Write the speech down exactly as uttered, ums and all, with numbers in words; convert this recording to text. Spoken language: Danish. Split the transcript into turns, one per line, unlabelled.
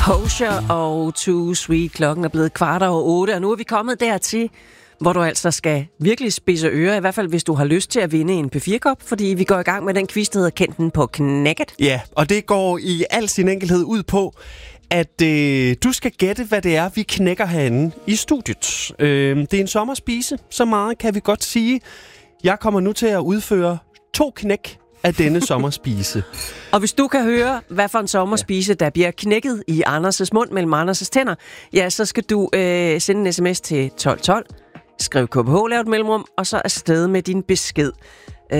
Porsche og Too Sweet. Klokken er blevet kvart over otte, og nu er vi kommet dertil, hvor du altså skal virkelig spidse ører, i hvert fald hvis du har lyst til at vinde en P fire kop, fordi vi går i gang med den quiz, der hedder Kend den på knækket.
Ja, og det går i al sin enkelhed ud på, at øh, du skal gætte, hvad det er, vi knækker herinde i studiet. Øh, det er en sommerspise, så meget kan vi godt sige. Jeg kommer nu til at udføre to knæk af denne sommerspise.
Og hvis du kan høre, hvad for en sommerspise, der bliver knækket i Anders' mund mellem Anders' tænder, ja, så skal du øh, sende en sms til tolv tolv, skriv K B H, lav et mellemrum, og så afsted med din besked.